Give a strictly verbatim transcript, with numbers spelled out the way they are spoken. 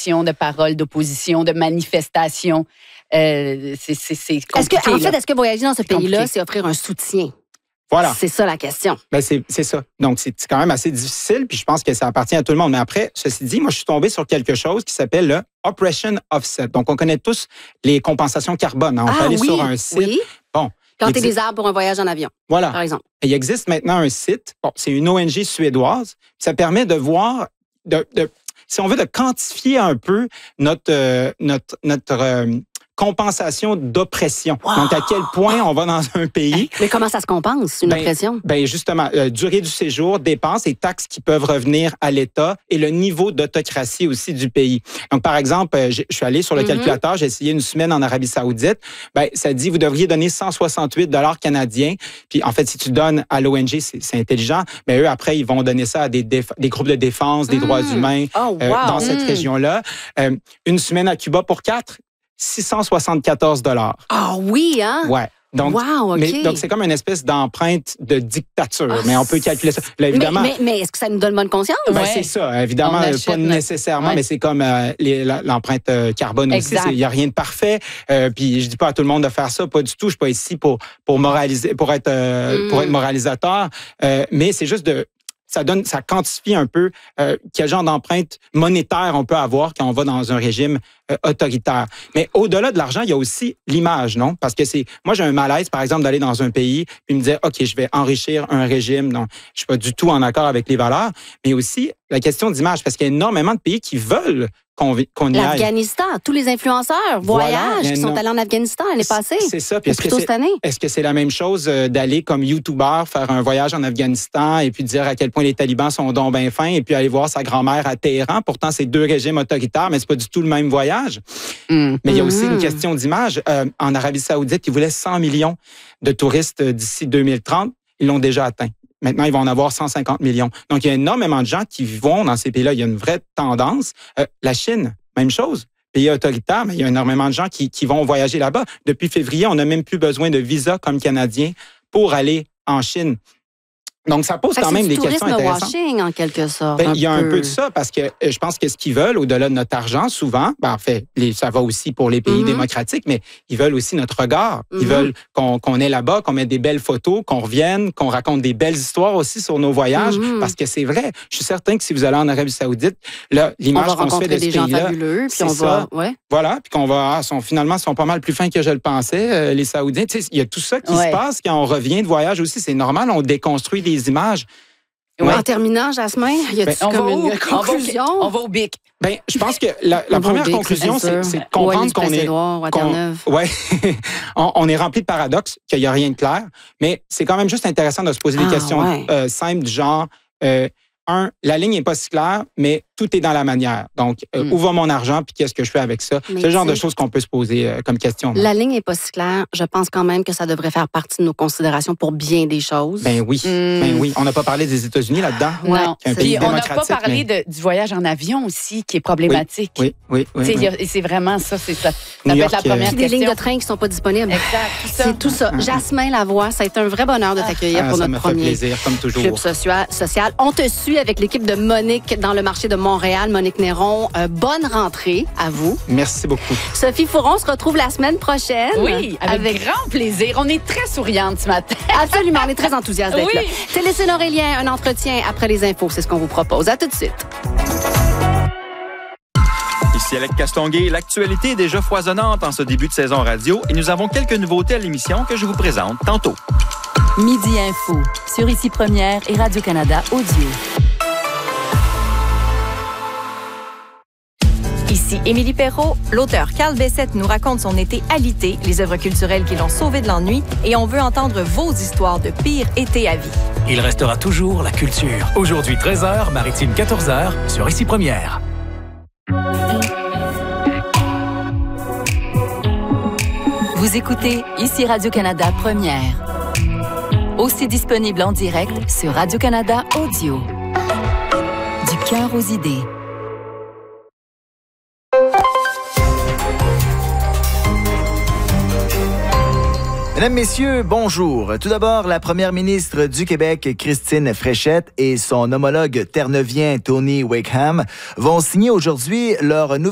d'opposition, de paroles d'opposition, de manifestations. Euh, c'est, c'est, c'est compliqué. Est-ce que, en fait, là. est-ce que voyager dans ce pays-là, compliqué. c'est offrir un soutien? Voilà. C'est ça la question. Ben c'est, c'est ça. Donc, c'est, c'est quand même assez difficile, puis je pense que ça appartient à tout le monde. Mais après, ceci dit, moi, je suis tombé sur quelque chose qui s'appelle le Operation Offset. Donc, on connaît tous les compensations carbone. Hein. On ah, peut aller oui, sur un site. Oui. Bon. Planter existe... des arbres pour un voyage en avion, voilà. par exemple. Et il existe maintenant un site. Bon, c'est une O N G suédoise. Ça permet de voir, de, de, si on veut, de quantifier un peu notre, euh, notre, notre euh, compensation d'oppression. Wow. Donc, à quel point on va dans un pays... Mais comment ça se compense, une ben, oppression? Ben justement, euh, durée du séjour, dépenses et taxes qui peuvent revenir à l'État et le niveau d'autocratie aussi du pays. Donc, par exemple, euh, je suis allé sur le mm-hmm. calculateur, j'ai essayé une semaine en Arabie Saoudite. Ben, ça dit, vous devriez donner cent soixante-huit dollars canadiens. Puis, en fait, si tu donnes à l'O N G, c'est, c'est intelligent. Mais eux, après, ils vont donner ça à des, déf- des groupes de défense des mm. droits humains oh, wow. euh, dans cette mm. région-là. Euh, une semaine à Cuba pour quatre, six cent soixante-quatorze dollars. Ah oh, oui, hein? Ouais. Donc, wow, okay. mais, donc, c'est comme une espèce d'empreinte de dictature, oh, mais on peut calculer ça. Là, évidemment, mais, mais, mais est-ce que ça nous donne bonne conscience? Ben, ouais. C'est ça, évidemment, pas nécessairement, ouais. mais c'est comme euh, les, l'empreinte euh, carbone exact. Aussi. Il n'y a rien de parfait. Euh, puis je dis pas à tout le monde de faire ça, pas du tout. Je suis pas ici pour, pour, moraliser, pour, être, euh, mm. pour être moralisateur, euh, mais c'est juste de... Ça donne, ça quantifie un peu euh, quel genre d'empreinte monétaire on peut avoir quand on va dans un régime euh, autoritaire. Mais au-delà de l'argent, il y a aussi l'image, non? Parce que c'est, moi, j'ai un malaise, par exemple, d'aller dans un pays puis me dire, OK, je vais enrichir un régime dont je suis pas du tout en accord avec les valeurs, mais aussi la question d'image, parce qu'il y a énormément de pays qui veulent qu'on, qu'on y aille. L'Afghanistan, tous les influenceurs voyagent, voilà, qui sont non... allés en Afghanistan l'année passée. C'est ça. Puis ou est-ce plutôt que cette année. Est-ce que c'est la même chose d'aller comme YouTuber, faire un voyage en Afghanistan et puis dire à quel point les talibans sont donc bien fins et puis aller voir sa grand-mère à Téhéran? Pourtant, c'est deux régimes autoritaires, mais c'est pas du tout le même voyage. Mm. Mais il y a aussi mm-hmm. une question d'image. Euh, en Arabie Saoudite, ils voulaient cent millions de touristes d'ici deux mille trente. Ils l'ont déjà atteint. Maintenant, ils vont en avoir cent cinquante millions. Donc, il y a énormément de gens qui vont dans ces pays-là. Il y a une vraie tendance. Euh, la Chine, même chose. Pays autoritaire, mais il y a énormément de gens qui, qui vont voyager là-bas. Depuis février, on n'a même plus besoin de visa comme Canadien pour aller en Chine. Donc, ça pose quand même des questions intéressantes. C'est du tourisme washing, en quelque sorte. Ben, il y a un peu. un peu de ça, parce que je pense que ce qu'ils veulent, au-delà de notre argent, souvent, ben, en fait, les, ça va aussi pour les pays mm-hmm. démocratiques, mais ils veulent aussi notre regard. Mm-hmm. Ils veulent qu'on, qu'on est là-bas, qu'on mette des belles photos, qu'on revienne, qu'on raconte des belles histoires aussi sur nos voyages, mm-hmm. parce que c'est vrai. Je suis certain que si vous allez en Arabie Saoudite, là, l'image qu'on se fait de ce pays-là, on va rencontrer des gens fabuleux, puis on va... Ouais. Voilà, puis qu'on va... Ah, sont, finalement, sont pas mal plus fins que je le pensais, euh, les Saoudiens. Tu sais, il y a tout ça qui ouais. se passe quand on revient de voyage aussi. C'est normal, on déconstruit des images. Ouais. En terminant, Jasmin, y a-t-il ben, comme une conclusion? On va, on va au bic. Ben, je pense que la, la première bic, conclusion, c'est, c'est, c'est de comprendre qu'on est... Qu'on, ouais, on, on est rempli de paradoxes, qu'il n'y a rien de clair, mais c'est quand même juste intéressant de se poser ah, des questions ouais. euh, simples du genre... Euh, un, la ligne n'est pas si claire, mais tout est dans la manière. Donc, euh, mm. où va mon argent, puis qu'est-ce que je fais avec ça? Mais c'est le genre de choses qu'on peut se poser euh, comme question. La ligne n'est pas si claire. Je pense quand même que ça devrait faire partie de nos considérations pour bien des choses. Ben oui, mm. ben oui. On n'a pas parlé des États-Unis là-dedans. Non. Un pays on n'a pas mais... parlé de, du voyage en avion aussi, qui est problématique. Oui, oui, oui. oui, oui. Et c'est vraiment ça, c'est ça. Ça New peut York, être la première euh... question. Des lignes de train qui ne sont pas disponibles. Exact. Tout ça. C'est tout ça. Mm. Jasmin Lavoie, ça a été un vrai bonheur de t'accueillir ah, pour notre notre premier plaisir, comme toujours. club social. On te suit avec l'équipe de Monique dans le marché de Montréal. Monique Néron, euh, bonne rentrée à vous. Merci beaucoup. Sophie Fouron se retrouve la semaine prochaine. Oui, avec, avec... grand plaisir. On est très souriante ce matin. Absolument, on est très enthousiaste d'être oui. là. Télécine Aurélien, un entretien après les infos, c'est ce qu'on vous propose. À tout de suite. Ici Alec Castonguay, l'actualité est déjà foisonnante en ce début de saison radio et nous avons quelques nouveautés à l'émission que je vous présente tantôt. Midi Info, sur Ici Première et Radio-Canada Audio. Ici Émilie Perrault. L'auteur Carl Bessette nous raconte son été alité, les œuvres culturelles qui l'ont sauvé de l'ennui, et on veut entendre vos histoires de pire été à vie. Il restera toujours la culture. Aujourd'hui, treize heures, Maritime, quatorze heures, sur Ici Première. Vous écoutez Ici Radio-Canada Première. Aussi disponible en direct sur Radio-Canada Audio. Du cœur aux idées. Mesdames, Messieurs, bonjour. Tout d'abord, la première ministre du Québec, Christine Fréchette, et son homologue terre-neuvien, Tony Wakeham, vont signer aujourd'hui leur nouvelle